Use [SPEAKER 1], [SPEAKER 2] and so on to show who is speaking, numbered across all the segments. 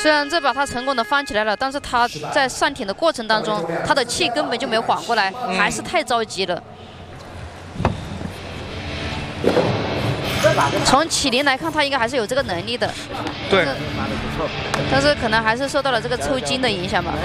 [SPEAKER 1] 虽然这把他成功的翻起来了，但是他在上挺的过程当中，他的气根本就没有缓过来，还是太着急了。从起灵来看，他应该还是有这个能力的。
[SPEAKER 2] 对。
[SPEAKER 1] 但是可能还是受到了这个抽筋的影响吧。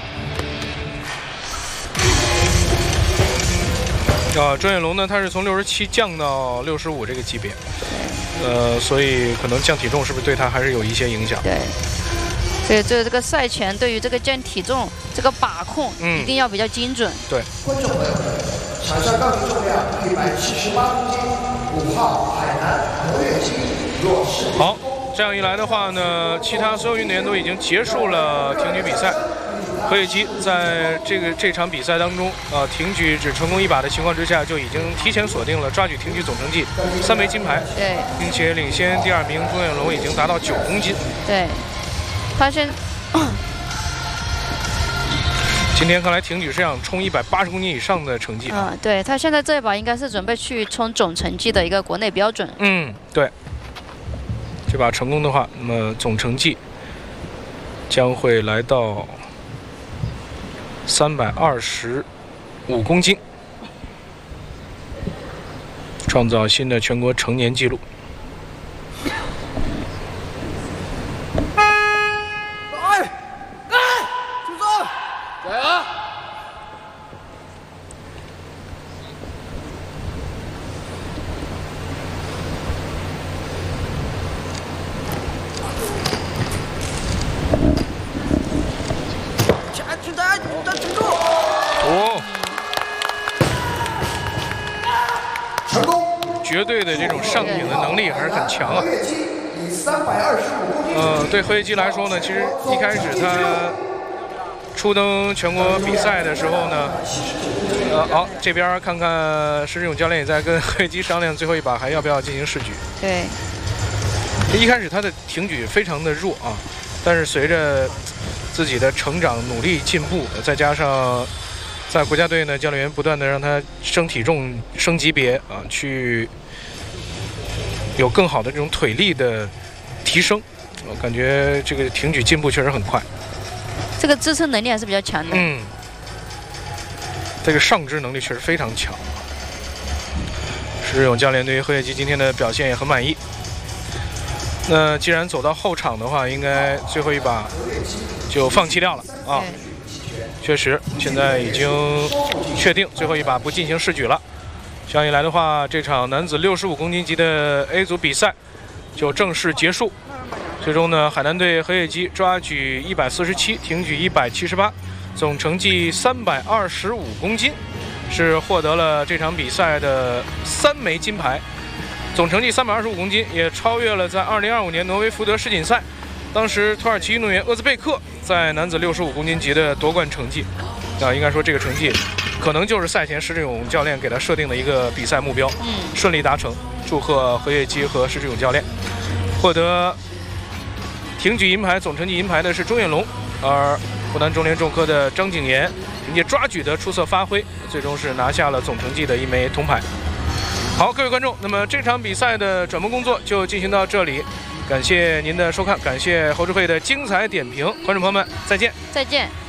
[SPEAKER 2] 庄远龙呢，他是从67降到65这个级别，所以可能降体重是不是对他还是有一些影响？
[SPEAKER 1] 对。所以这个赛前对于这个降体重这个把控一定要比较精准。
[SPEAKER 2] 对。
[SPEAKER 3] 观众朋友们，场上杠铃重量178公斤，5号海南罗跃基若是。
[SPEAKER 2] 好，这样一来的话呢，其他所有运动员都已经结束了挺举比赛。何跃基在这场比赛当中，挺举只成功1把的情况之下，就已经提前锁定了抓举挺举总成绩3枚金牌，
[SPEAKER 1] 对，
[SPEAKER 2] 并且领先第2名钟远龙已经达到9公斤。
[SPEAKER 1] 对，他
[SPEAKER 2] 今天看来挺举是想冲180公斤以上的成绩啊。
[SPEAKER 1] 对他现在这一把应该是准备去冲总成绩的一个国内标准。
[SPEAKER 2] 对。这把成功的话，那么总成绩将会来到325公斤，创造新的全国成年纪录。
[SPEAKER 3] 住手！加油！去打，撑住！成功！
[SPEAKER 2] 绝对的这种上挺的能力还是很强啊。
[SPEAKER 3] 以325公斤。
[SPEAKER 2] 对何跃基来说呢，其实一开始他初登全国比赛的时候呢，好，这边看看施志勇教练也在跟何跃基商量最后一把还要不要进行试举。
[SPEAKER 1] 对。
[SPEAKER 2] 一开始他的挺举非常的弱啊，但是随着自己的成长、努力、进步，再加上在国家队呢，教练员不断的让他升体重、升级别啊，去有更好的这种腿力的提升。我感觉这个挺举进步确实很快，
[SPEAKER 1] 这个支撑能力还是比较强的。
[SPEAKER 2] 这个上肢能力确实非常强。施志勇教练对于何跃基今天的表现也很满意。那既然走到后场的话，应该最后一把就放弃掉了啊。确实，现在已经确定最后一把不进行试举了。这样一来的话，这场男子65公斤级的 A 组比赛就正式结束。最终呢，海南队何跃基抓举147，挺举178，总成绩325公斤，是获得了这场比赛的3枚金牌。总成绩325公斤，也超越了在2025年挪威福德世锦赛，当时土耳其运动员厄兹贝克在男子65公斤级的夺冠成绩。应该说这个成绩可能就是赛前施志勇教练给他设定的一个比赛目标，顺利达成。祝贺何跃基和施志勇教练。获得挺举银牌、总成绩银牌的是钟远龙，而湖南中联重科的张景言凭借抓举的出色发挥，最终是拿下了总成绩的1枚铜牌。好，各位观众，那么这场比赛的转播工作就进行到这里，感谢您的收看，感谢侯志慧的精彩点评，观众朋友们，再见，
[SPEAKER 1] 再见。